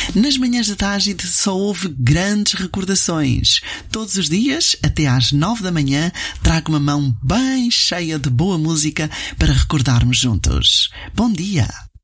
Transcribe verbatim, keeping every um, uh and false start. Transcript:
Nas manhãs da tarde só houve grandes recordações. Todos os dias, até às nove da manhã, trago uma mão bem cheia de boa música para recordarmos juntos. Bom dia!